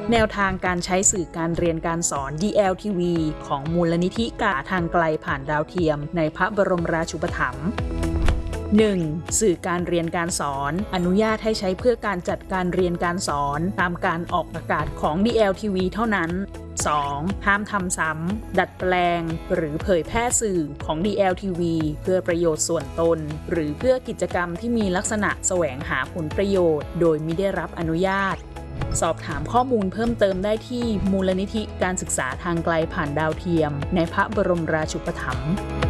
แนวทางการใช้สื่อการเรียนการสอน DLTV ของมูลนิธิกะทางไกลผ่านดาวเทียมในพระบรมราชูปถัมภ์ 1. สื่อการเรียนการสอนอนุญาตให้ใช้เพื่อการจัดการเรียนการสอนตามการออกอากาศของ DLTV เท่านั้น 2. ห้ามทำซ้ำดัดแปลงหรือเผยแพร่สื่อของ DLTV เพื่อประโยชน์ส่วนตนหรือเพื่อกิจกรรมที่มีลักษณะแสวงหาผลประโยชน์โดยมิได้รับอนุญาตสอบถามข้อมูลเพิ่มเติมได้ที่มูลนิธิการศึกษาทางไกลผ่านดาวเทียมในพระบรมราชูปถัมภ์